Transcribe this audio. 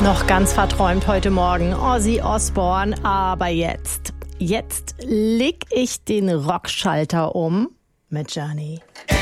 Noch ganz verträumt heute Morgen Ozzy Osbourne, aber jetzt leg ich den Rockschalter um mit Journey.